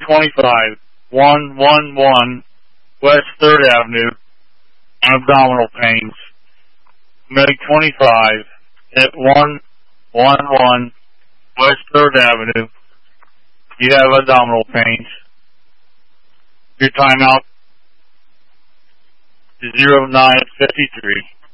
25, 111 West 3rd Avenue, abdominal pains. Meg 25 at 111 West 3rd Avenue. You have abdominal pains. Your timeout is 09:53.